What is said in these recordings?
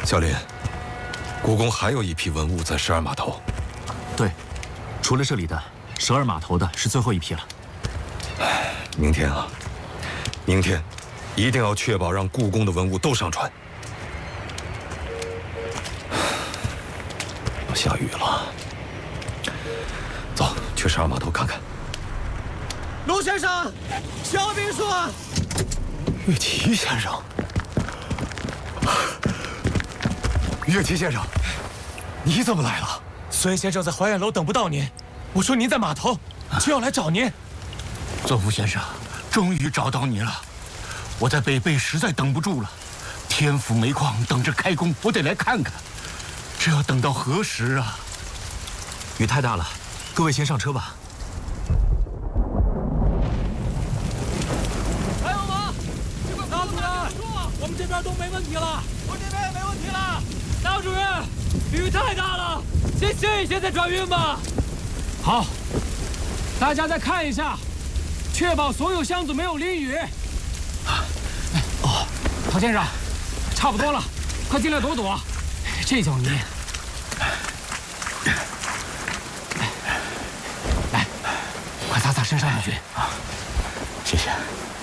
小林，故宫还有一批文物在十二码头。 对，除了这里的12码头的是最后一批了。 明天啊，明天一定要确保让故宫的文物都上船。要下雨了，走去十二码头看看。 陆先生，小兵说， 岳奇先生，岳奇先生，你怎么来了？ 孙先生在怀远楼等不到您，我说您在码头，就要来找您。 左福先生，终于找到你了。我在北碚实在等不住了，天府煤矿等着开工，我得来看看。这要等到何时啊？ 雨太大了，各位先上车吧。 还有吗？大主任，我们这边都没问题了，我这边也没问题了。大主任，雨太大了，先歇一歇再转运吧。好，大家再看一下，确保所有箱子没有淋雨。哦，陶先生，差不多了，快进来躲躲。这叫泥。来，快擦擦身上的雨。 谢谢。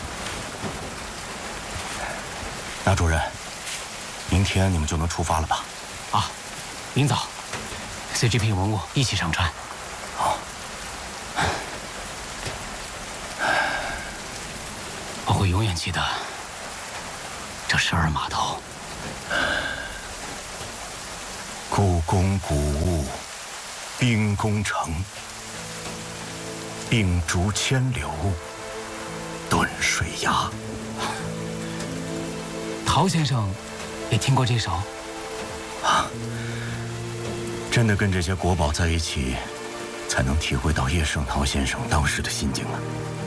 那主任，明天你们就能出发了吧？ 啊，明早，随这批文物一起上船。 好。 我会永远记得这12码头。 故宫古物，兵工城，并逐千流，顿水崖。 陶先生也听过这首啊，真的跟这些国宝在一起，才能体会到叶圣陶先生当时的心境了。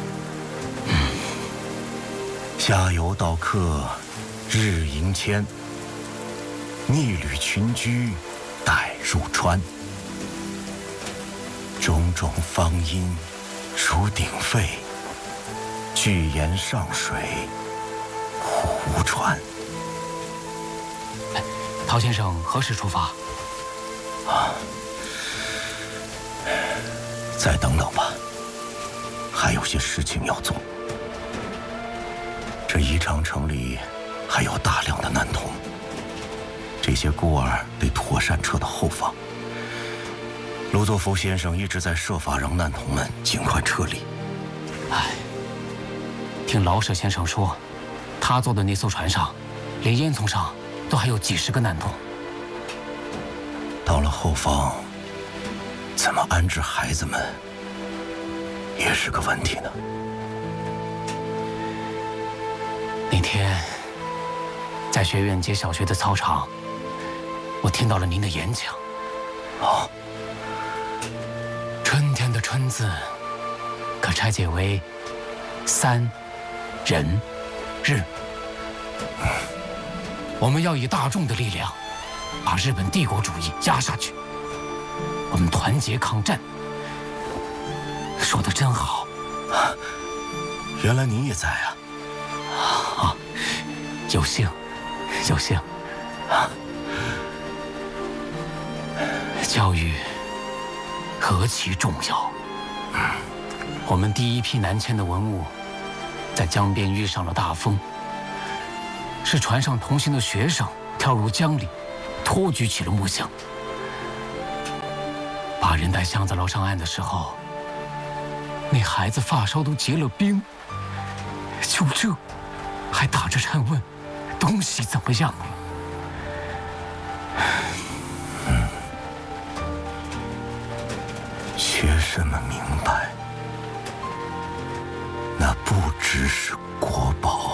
下游道客日营千，逆旅群居待入川。种种芳音如鼎沸，巨岩上水胡传。 陶先生何时出发？ 啊，再等等吧，还有些事情要做。这宜昌城里还有大量的男童，这些孤儿得妥善撤到后方。卢作孚先生一直在设法让难童们尽快撤离。 哎，听劳舍先生说，他坐的那艘船上，连烟囱上都还有几十个难童。 到了后方，怎么安置孩子们，也是个问题呢。 那天，在学院街小学的操场，我听到了您的演讲。 哦， 春天的春字，可拆解为3、人、日。我们要以大众的力量，把日本帝国主义压下去。我们团结抗战。说得真好。 原来你也在啊。 啊，有幸，有幸。教育何其重要！我们第一批南迁的文物，在江边遇上了大风，是船上同行的学生跳入江里，托举起了木箱。把人带箱子捞上岸的时候，那孩子发梢都结了冰，就这，还打着颤问，东西怎么样了？ 学生们明白，那不只是国宝。